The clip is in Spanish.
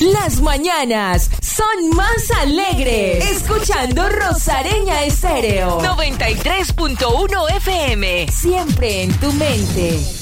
Las mañanas son más alegres. Escuchando Rosareña Estéreo 93.1 FM. Siempre en tu mente.